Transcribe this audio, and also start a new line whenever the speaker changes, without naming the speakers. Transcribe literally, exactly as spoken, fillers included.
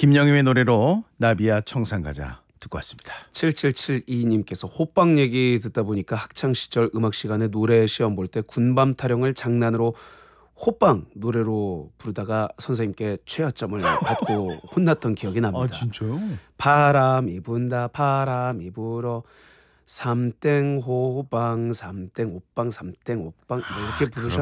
김영임의 노래로 나비야 청산 가자 듣고 왔습니다.
칠칠칠이님께서 호빵 얘기 듣다 보니까 학창시절 음악 시간에 노래 시험 볼 때 군밤 타령을 장난으로 호빵 노래로 부르다가 선생님께 최하점을 받고 혼났던 기억이
아
납니다.
진짜요?
바람이 분다 바람이 불어 삼땡 호빵 삼땡 오빵 삼땡 오빵 이렇게 부르셨